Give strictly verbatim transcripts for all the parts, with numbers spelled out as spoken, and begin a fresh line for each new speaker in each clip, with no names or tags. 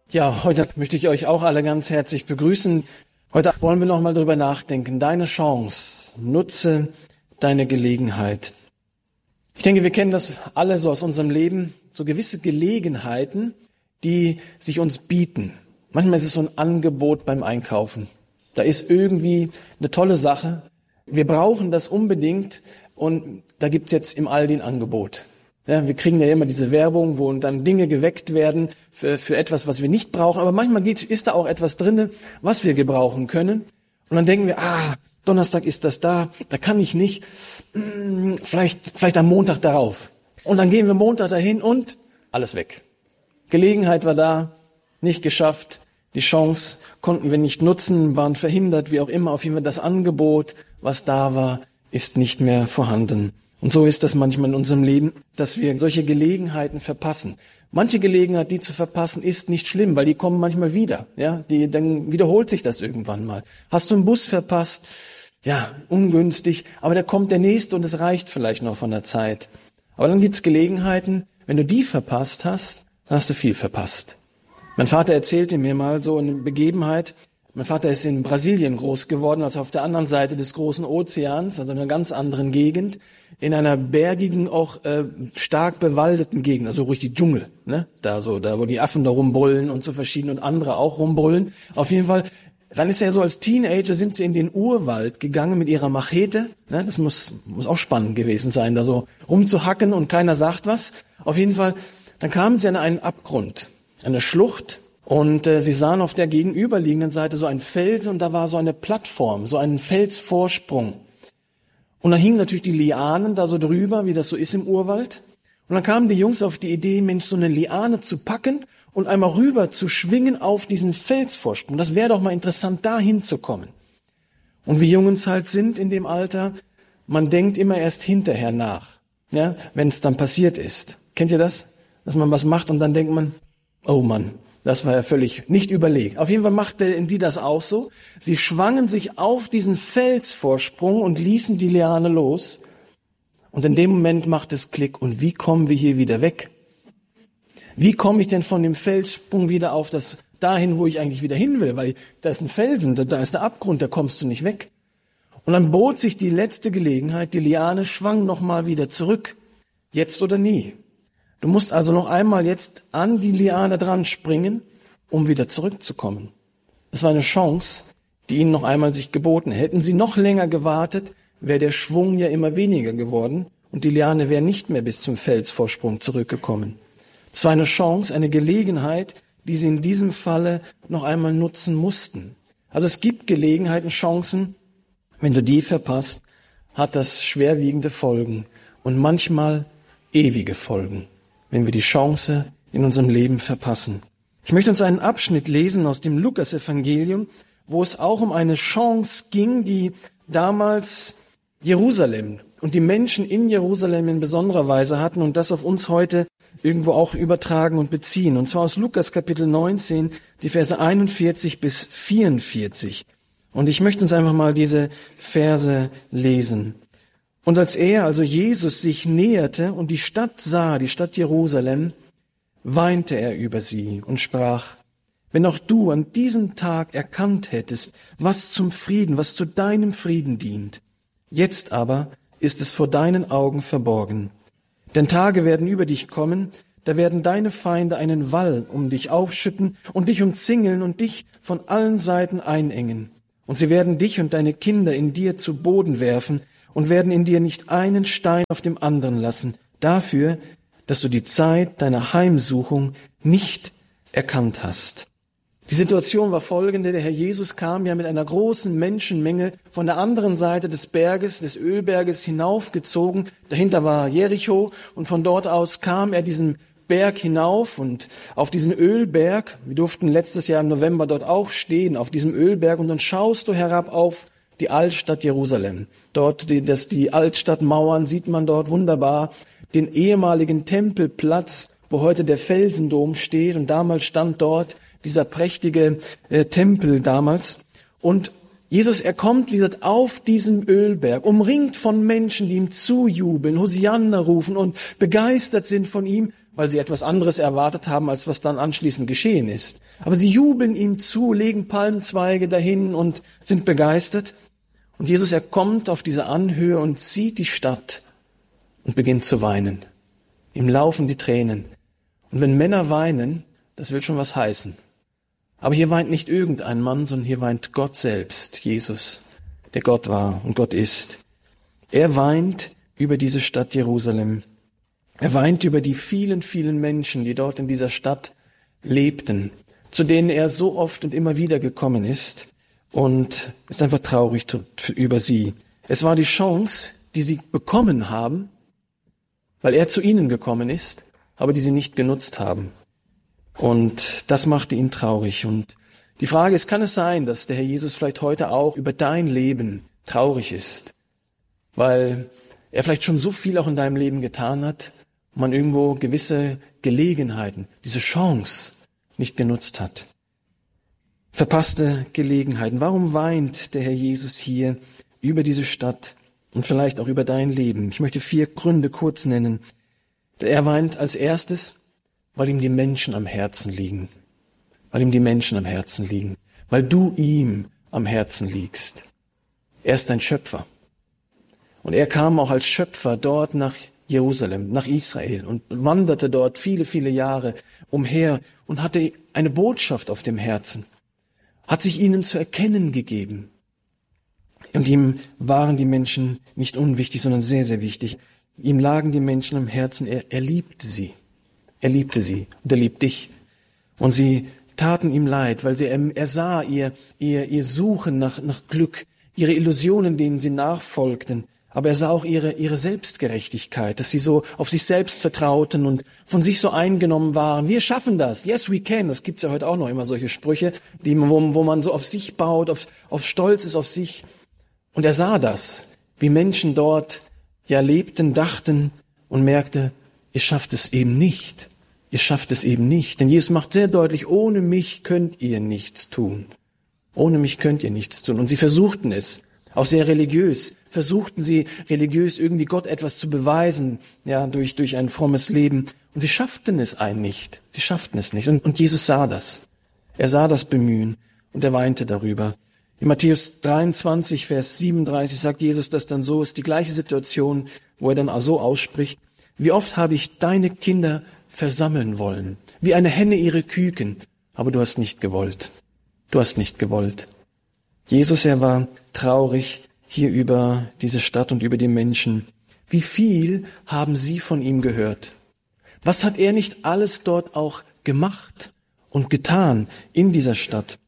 Ja, heute möchte ich euch auch alle ganz herzlich begrüßen. Heute wollen wir noch mal drüber nachdenken. Deine Chance, nutze deine Gelegenheit. Ich denke, wir kennen das alle so aus unserem Leben, so gewisse Gelegenheiten, die sich uns bieten. Manchmal ist es so ein Angebot beim Einkaufen. Da ist irgendwie eine tolle Sache. Wir brauchen das unbedingt und da gibt's jetzt im Aldi ein Angebot. Ja, wir kriegen ja immer diese Werbung, wo dann Dinge geweckt werden für, für etwas, was wir nicht brauchen. Aber manchmal geht, ist da auch etwas drinne, was wir gebrauchen können. Und dann denken wir, ah, Donnerstag ist das da, da kann ich nicht. Hm, vielleicht, vielleicht am Montag darauf. Und dann gehen wir Montag dahin und alles weg. Gelegenheit war da, nicht geschafft. Die Chance konnten wir nicht nutzen, waren verhindert, wie auch immer. Auf jeden Fall das Angebot, was da war, ist nicht mehr vorhanden. Und so ist das manchmal in unserem Leben, dass wir solche Gelegenheiten verpassen. Manche Gelegenheit, die zu verpassen, ist nicht schlimm, weil die kommen manchmal wieder. Ja, die, dann wiederholt sich das irgendwann mal. Hast du einen Bus verpasst? Ja, ungünstig, aber da kommt der nächste und es reicht vielleicht noch von der Zeit. Aber dann gibt's Gelegenheiten, wenn du die verpasst hast, dann hast du viel verpasst. Mein Vater erzählte mir mal so eine Begebenheit. Mein Vater ist in Brasilien groß geworden, also auf der anderen Seite des großen Ozeans, also in einer ganz anderen Gegend, in einer bergigen, auch äh, stark bewaldeten Gegend, also ruhig die Dschungel, ne? Da so, da wo die Affen da rumbrüllen und so verschiedene und andere auch rumbrüllen. Auf jeden Fall, dann ist er so als Teenager sind sie in den Urwald gegangen mit ihrer Machete, ne? Das muss muss auch spannend gewesen sein, da so rumzuhacken und keiner sagt was. Auf jeden Fall, dann kamen sie an einen Abgrund, eine Schlucht. Und äh, sie sahen auf der gegenüberliegenden Seite so einen Felsen und da war so eine Plattform, so ein Felsvorsprung. Und dann hingen natürlich die Lianen da so drüber, wie das so ist im Urwald. Und dann kamen die Jungs auf die Idee, Mensch, so eine Liane zu packen und einmal rüber zu schwingen auf diesen Felsvorsprung. Das wäre doch mal interessant, da hinzukommen. Und wie Jungs halt sind in dem Alter, man denkt immer erst hinterher nach, ja, wenn es dann passiert ist. Kennt ihr das? Dass man was macht und dann denkt man, oh Mann, das war ja völlig nicht überlegt. Auf jeden Fall machten die das auch so. Sie schwangen sich auf diesen Felsvorsprung und ließen die Liane los. Und in dem Moment macht es Klick. Und wie kommen wir hier wieder weg? Wie komme ich denn von dem Felssprung wieder auf das dahin, wo ich eigentlich wieder hin will? Weil da ist ein Felsen, da ist der Abgrund, da kommst du nicht weg. Und dann bot sich die letzte Gelegenheit. Die Liane schwang nochmal wieder zurück. Jetzt oder nie. Du musst also noch einmal jetzt an die Liane dran springen, um wieder zurückzukommen. Es war eine Chance, die ihnen noch einmal sich geboten. Hätten sie noch länger gewartet, wäre der Schwung ja immer weniger geworden und die Liane wäre nicht mehr bis zum Felsvorsprung zurückgekommen. Es war eine Chance, eine Gelegenheit, die sie in diesem Falle noch einmal nutzen mussten. Also es gibt Gelegenheiten, Chancen. Wenn du die verpasst, hat das schwerwiegende Folgen und manchmal ewige Folgen, wenn wir die Chance in unserem Leben verpassen. Ich möchte uns einen Abschnitt lesen aus dem Lukas-Evangelium, wo es auch um eine Chance ging, die damals Jerusalem und die Menschen in Jerusalem in besonderer Weise hatten und das auf uns heute irgendwo auch übertragen und beziehen. Und zwar aus Lukas Kapitel neunzehn, die Verse einundvierzig bis vierundvierzig. Und ich möchte uns einfach mal diese Verse lesen. Und als er, also Jesus, sich näherte und die Stadt sah, die Stadt Jerusalem, weinte er über sie und sprach, wenn auch du an diesem Tag erkannt hättest, was zum Frieden, was zu deinem Frieden dient. Jetzt aber ist es vor deinen Augen verborgen. Denn Tage werden über dich kommen, da werden deine Feinde einen Wall um dich aufschütten und dich umzingeln und dich von allen Seiten einengen. Und sie werden dich und deine Kinder in dir zu Boden werfen, und werden in dir nicht einen Stein auf dem anderen lassen, dafür, dass du die Zeit deiner Heimsuchung nicht erkannt hast. Die Situation war folgende, der Herr Jesus kam ja mit einer großen Menschenmenge von der anderen Seite des Berges, des Ölberges hinaufgezogen, dahinter war Jericho und von dort aus kam er diesen Berg hinauf und auf diesen Ölberg, wir durften letztes Jahr im November dort auch stehen, auf diesem Ölberg und dann schaust du herab auf die Altstadt Jerusalem. Dort, die, das, die Altstadtmauern sieht man dort wunderbar. Den ehemaligen Tempelplatz, wo heute der Felsendom steht. Und damals stand dort dieser prächtige äh, Tempel damals. Und Jesus, er kommt, wie gesagt, auf diesem Ölberg, umringt von Menschen, die ihm zujubeln, Hosianna rufen und begeistert sind von ihm. weil sie etwas anderes erwartet haben, als was dann anschließend geschehen ist. Aber sie jubeln ihm zu, legen Palmzweige dahin und sind begeistert. Und Jesus, er kommt auf diese Anhöhe und sieht die Stadt und beginnt zu weinen. Ihm laufen die Tränen. Und wenn Männer weinen, das will schon was heißen. Aber hier weint nicht irgendein Mann, sondern hier weint Gott selbst, Jesus, der Gott war und Gott ist. Er weint über diese Stadt Jerusalem. Er weint über die vielen, vielen Menschen, die dort in dieser Stadt lebten, zu denen er so oft und immer wieder gekommen ist, und ist einfach traurig über sie. Es war die Chance, die sie bekommen haben, weil er zu ihnen gekommen ist, aber die sie nicht genutzt haben. Und das machte ihn traurig. Und die Frage ist, kann es sein, dass der Herr Jesus vielleicht heute auch über dein Leben traurig ist, weil er vielleicht schon so viel auch in deinem Leben getan hat, und man irgendwo gewisse Gelegenheiten, diese Chance nicht genutzt hat. Verpasste Gelegenheiten. Warum weint der Herr Jesus hier über diese Stadt und vielleicht auch über dein Leben? Ich möchte vier Gründe kurz nennen. Er weint als erstes, weil ihm die Menschen am Herzen liegen. Weil ihm die Menschen am Herzen liegen. Weil du ihm am Herzen liegst. Er ist dein Schöpfer. Und er kam auch als Schöpfer dort nach Jerusalem, nach Israel und wanderte dort viele, viele Jahre umher und hatte eine Botschaft auf dem Herzen, hat sich ihnen zu erkennen gegeben. Und ihm waren die Menschen nicht unwichtig, sondern sehr, sehr wichtig. Ihm lagen die Menschen am Herzen, er, er liebte sie. Er liebte sie und er liebt dich. Und sie taten ihm leid, weil sie, er sah ihr, ihr, ihr Suchen nach, nach Glück, ihre Illusionen, denen sie nachfolgten. Aber er sah auch ihre, ihre Selbstgerechtigkeit, dass sie so auf sich selbst vertrauten und von sich so eingenommen waren. Wir schaffen das. Yes, we can. Das gibt's ja heute auch noch immer, solche Sprüche, die, wo, wo man so auf sich baut, auf, auf Stolz ist auf sich. Und er sah das, wie Menschen dort ja lebten, dachten und merkte, ihr schafft es eben nicht. Ihr schafft es eben nicht. Denn Jesus macht sehr deutlich, ohne mich könnt ihr nichts tun. Ohne mich könnt ihr nichts tun. Und sie versuchten es. Auch sehr religiös, versuchten sie religiös irgendwie Gott etwas zu beweisen, ja, durch, durch ein frommes Leben. Und sie schafften es ein nicht. Sie schafften es nicht. Und, und Jesus sah das. Er sah das Bemühen und er weinte darüber. In Matthäus dreiundzwanzig, Vers siebenunddreißig sagt Jesus das dann so, ist die gleiche Situation, wo er dann auch so ausspricht. Wie oft habe ich deine Kinder versammeln wollen, wie eine Henne ihre Küken, aber du hast nicht gewollt. Du hast nicht gewollt. Jesus, er war traurig hier über diese Stadt und über die Menschen. Wie viel haben sie von ihm gehört? Was hat er nicht alles dort auch gemacht und getan in dieser Stadt?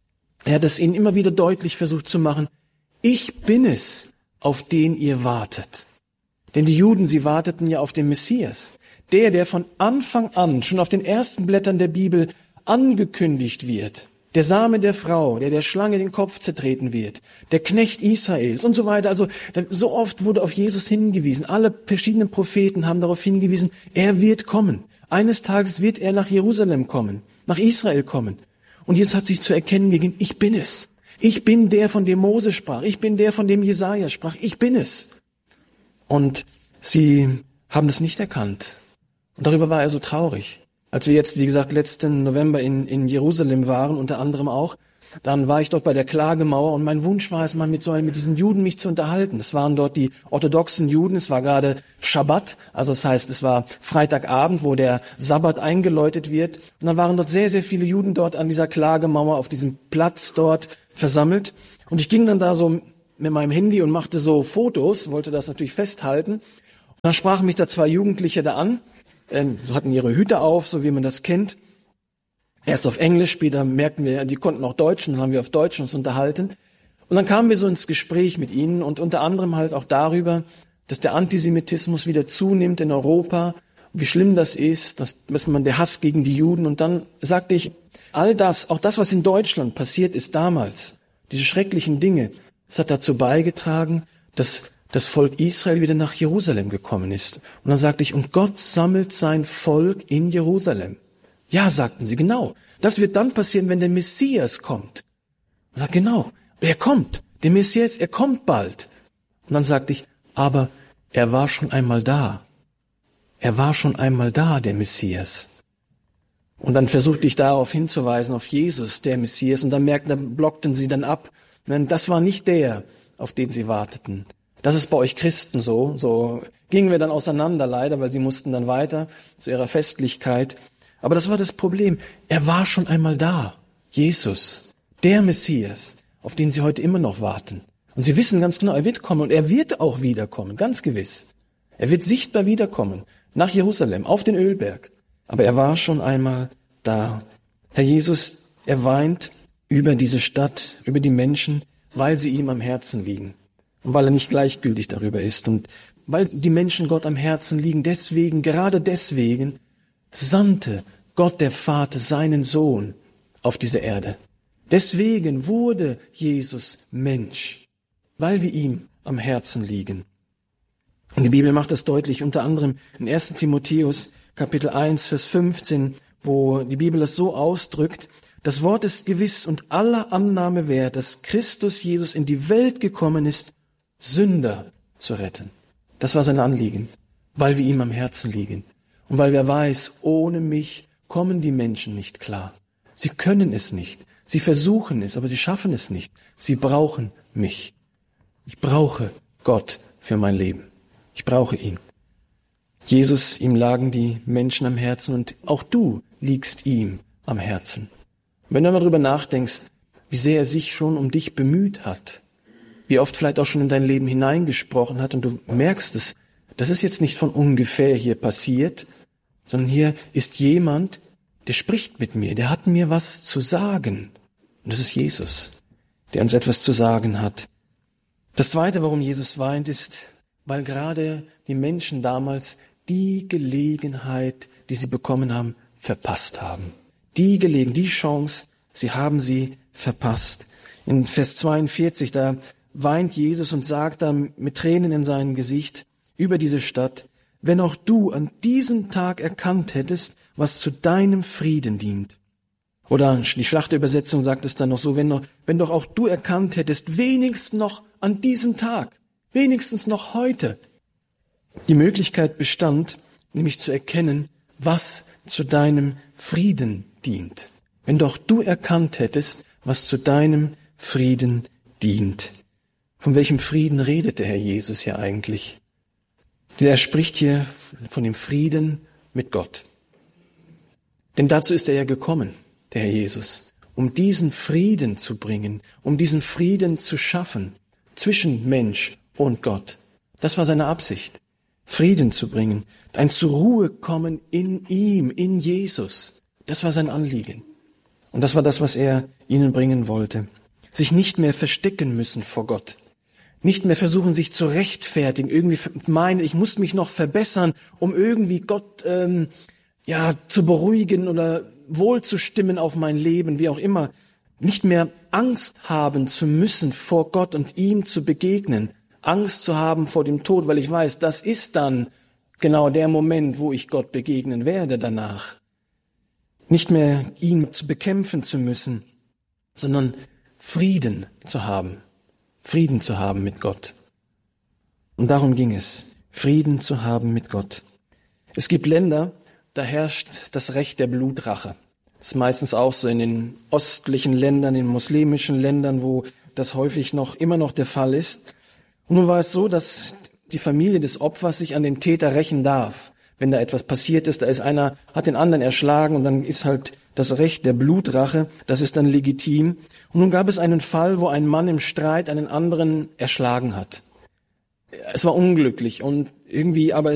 Er hat es ihnen immer wieder deutlich versucht zu machen. Ich bin es, auf den ihr wartet. Denn die Juden, sie warteten ja auf den Messias. Der, der von Anfang an, schon auf den ersten Blättern der Bibel angekündigt wird. Der Same der Frau, der der Schlange den Kopf zertreten wird, der Knecht Israels und so weiter. Also so oft wurde auf Jesus hingewiesen. Alle verschiedenen Propheten haben darauf hingewiesen, er wird kommen. Eines Tages wird er nach Jerusalem kommen, nach Israel kommen. Und Jesus hat sich zu erkennen gegeben, ich bin es. Ich bin der, von dem Mose sprach. Ich bin der, von dem Jesaja sprach. Ich bin es. Und sie haben das nicht erkannt. Und darüber war er so traurig. Als wir jetzt, wie gesagt, letzten November in, in Jerusalem waren, unter anderem auch, dann war ich dort bei der Klagemauer und mein Wunsch war es, mal mit so einem, mit diesen Juden mich zu unterhalten. Es waren dort die orthodoxen Juden, es war gerade Schabbat, also das heißt, es war Freitagabend, wo der Sabbat eingeläutet wird. Und dann waren dort sehr, sehr viele Juden dort an dieser Klagemauer, auf diesem Platz dort versammelt. Und ich ging dann da so mit meinem Handy und machte so Fotos, wollte das natürlich festhalten. Und dann sprachen mich da zwei Jugendliche da an. So hatten ihre Hüte auf, so wie man das kennt. Erst auf Englisch, später merkten wir, die konnten auch Deutsch, und dann haben wir auf Deutsch uns unterhalten. Und dann kamen wir so ins Gespräch mit ihnen und unter anderem halt auch darüber, dass der Antisemitismus wieder zunimmt in Europa, wie schlimm das ist, dass, dass man der Hass gegen die Juden. Und dann sagte ich, all das, auch das, was in Deutschland passiert ist damals, diese schrecklichen Dinge, das hat dazu beigetragen, dass das Volk Israel wieder nach Jerusalem gekommen ist. Und dann sagte ich, und Gott sammelt sein Volk in Jerusalem. Ja, sagten sie, genau. Das wird dann passieren, wenn der Messias kommt. Und sagt, genau, er kommt. Der Messias, er kommt bald. Und dann sagte ich, aber er war schon einmal da. Er war schon einmal da, der Messias. Und dann versuchte ich darauf hinzuweisen, auf Jesus, der Messias, und dann merkten, dann blockten sie dann ab. Denn das war nicht der, auf den sie warteten. Das ist bei euch Christen so. So gingen wir dann auseinander leider, weil sie mussten dann weiter zu ihrer Festlichkeit. Aber das war das Problem. Er war schon einmal da. Jesus, der Messias, auf den sie heute immer noch warten. Und sie wissen ganz genau, er wird kommen und er wird auch wiederkommen, ganz gewiss. Er wird sichtbar wiederkommen, nach Jerusalem, auf den Ölberg. Aber er war schon einmal da. Herr Jesus, er weint über diese Stadt, über die Menschen, weil sie ihm am Herzen liegen. Und weil er nicht gleichgültig darüber ist. Und weil die Menschen Gott am Herzen liegen, deswegen, gerade deswegen, sandte Gott der Vater seinen Sohn auf diese Erde. Deswegen wurde Jesus Mensch, weil wir ihm am Herzen liegen. Und die Bibel macht das deutlich, unter anderem in ersten Timotheus Kapitel eins, Vers fünfzehn, wo die Bibel es so ausdrückt: Das Wort ist gewiss und aller Annahme wert, dass Christus Jesus in die Welt gekommen ist, Sünder zu retten. Das war sein Anliegen, weil wir ihm am Herzen liegen. Und weil wer weiß, ohne mich kommen die Menschen nicht klar. Sie können es nicht. Sie versuchen es, aber sie schaffen es nicht. Sie brauchen mich. Ich brauche Gott für mein Leben. Ich brauche ihn. Jesus, ihm lagen die Menschen am Herzen und auch du liegst ihm am Herzen. Wenn du mal drüber nachdenkst, wie sehr er sich schon um dich bemüht hat, wie oft vielleicht auch schon in dein Leben hineingesprochen hat und du merkst es, das ist jetzt nicht von ungefähr hier passiert, sondern hier ist jemand, der spricht mit mir, der hat mir was zu sagen. Und das ist Jesus, der uns etwas zu sagen hat. Das Zweite, warum Jesus weint, ist, weil gerade die Menschen damals die Gelegenheit, die sie bekommen haben, verpasst haben. Die Gelegenheit, die Chance, sie haben sie verpasst. In Vers zweiundvierzig, da weint Jesus und sagt da mit Tränen in seinem Gesicht über diese Stadt: Wenn auch du an diesem Tag erkannt hättest, was zu deinem Frieden dient. Oder die Schlachterübersetzung sagt es dann noch so: wenn, noch, wenn doch auch du erkannt hättest, wenigstens noch an diesem Tag, wenigstens noch heute, die Möglichkeit bestand, nämlich zu erkennen, was zu deinem Frieden dient. Wenn doch du erkannt hättest, was zu deinem Frieden dient. Von welchem Frieden redet der Herr Jesus hier eigentlich? Er spricht hier von dem Frieden mit Gott. Denn dazu ist er ja gekommen, der Herr Jesus, um diesen Frieden zu bringen, um diesen Frieden zu schaffen zwischen Mensch und Gott. Das war seine Absicht, Frieden zu bringen, ein zur Ruhe kommen in ihm, in Jesus. Das war sein Anliegen. Und das war das, was er ihnen bringen wollte. Sich nicht mehr verstecken müssen vor Gott. Nicht mehr versuchen, sich zu rechtfertigen, irgendwie meinen, ich muss mich noch verbessern, um irgendwie Gott ähm, ja zu beruhigen oder wohlzustimmen auf mein Leben, wie auch immer. Nicht mehr Angst haben zu müssen, vor Gott und ihm zu begegnen. Angst zu haben vor dem Tod, weil ich weiß, das ist dann genau der Moment, wo ich Gott begegnen werde danach. Nicht mehr ihn zu bekämpfen zu müssen, sondern Frieden zu haben. Frieden zu haben mit Gott. Und darum ging es, Frieden zu haben mit Gott. Es gibt Länder, da herrscht das Recht der Blutrache. Das ist meistens auch so in den östlichen Ländern, in muslimischen Ländern, wo das häufig noch immer noch der Fall ist. Und nun war es so, dass die Familie des Opfers sich an den Täter rächen darf. Wenn da etwas passiert ist, da ist einer, hat den anderen erschlagen und dann ist halt das Recht der Blutrache, das ist dann legitim. Und nun gab es einen Fall, wo ein Mann im Streit einen anderen erschlagen hat. Es war unglücklich und irgendwie, aber